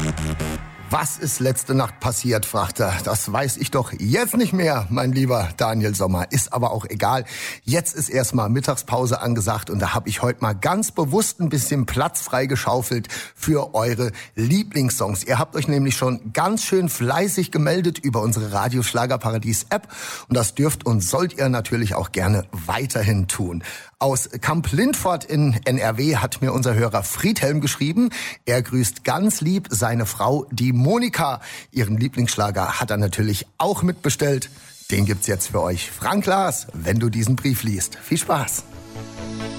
Was ist letzte Nacht passiert, fragt er. Das weiß ich doch jetzt nicht mehr, mein lieber Daniel Sommer. Ist aber auch egal. Jetzt ist erstmal Mittagspause angesagt und da habe ich heute mal ganz bewusst ein bisschen Platz freigeschaufelt für eure Lieblingssongs. Ihr habt euch nämlich schon ganz schön fleißig gemeldet über unsere Radio Schlagerparadies-App und das dürft und sollt ihr natürlich auch gerne weiterhin tun. Aus Kamp-Lindfort in NRW hat mir unser Hörer Friedhelm geschrieben. Er grüßt ganz lieb seine Frau, die Monika. Ihren Lieblingsschlager hat er natürlich auch mitbestellt. Den gibt's jetzt für euch. Frank Lars, wenn du diesen Brief liest. Viel Spaß.